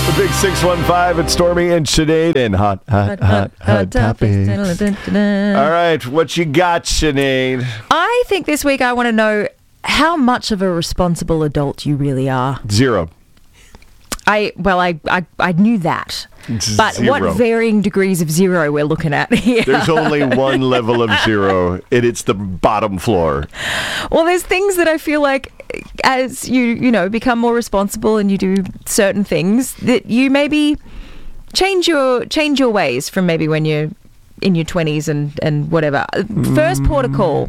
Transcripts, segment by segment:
The Big 615, it's Stormy and Sinead and hot topics. All right, what you got, Sinead? I think this week I want to know how much of a responsible adult you really are. 0. I knew that. But Zero. what varying degrees of 0 we're looking at here? There's only one level of 0, and it's the bottom floor. Well, there's things that I feel like as you become more responsible and you do certain things that you maybe change your ways from maybe when you're in your 20s and whatever. First port of call.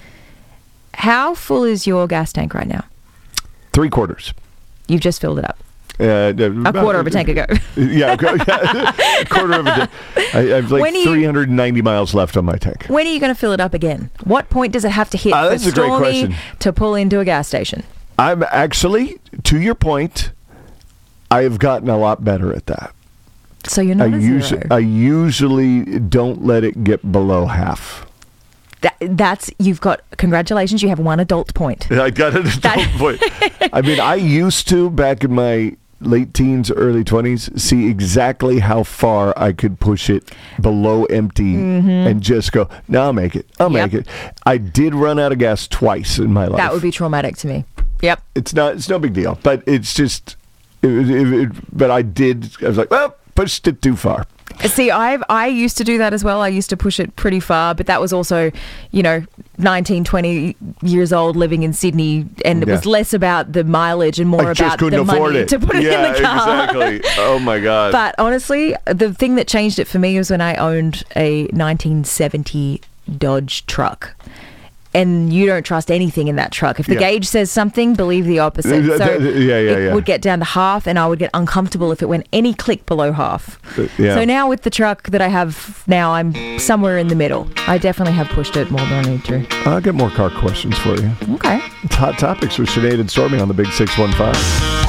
How full is your gas tank right now? 3/4. You've just filled it up. A quarter of a tank ago. Yeah, a quarter of a tank. I have 390 miles left on my tank. When are you going to fill it up again? What point does it have to hit for that's a great Stormy question. to pull into a gas station? I'm actually, to your point, I have gotten a lot better at that. So you're not I usually don't let it get below half. You've got, congratulations, you have one adult point. I got an adult point. I mean, I used to, back in my late teens, early 20s, see exactly how far I could push it below empty and just go, no, I'll make it. I'll make it. I did run out of gas twice in my life. That would be traumatic to me. Yep. It's no big deal, but it's just, but I was like, well, pushed it too far. See, I used to do that as well. I used to push it pretty far, but that was also, 19, 20 years old living in Sydney, and it was less about the mileage and more about the money to put it in the car. Exactly. Oh my God. But honestly, the thing that changed it for me was when I owned a 1970 Dodge truck. And you don't trust anything in that truck. If the gauge says something, believe the opposite. So it would get down to half, and I would get uncomfortable if it went any click below half. So now with the truck that I have now, I'm somewhere in the middle. I definitely have pushed it more than I need to. I'll get more car questions for you. Okay. It's Hot Topics with Sinead and Stormy on the Big 615.